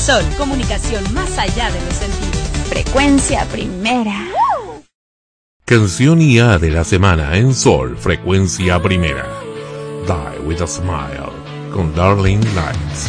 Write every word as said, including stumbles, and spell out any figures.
Sol, comunicación más allá de los sentidos. Frecuencia primera. Canción I A de la semana en Sol, Frecuencia Primera. Die with a Smile, con Darling Lights.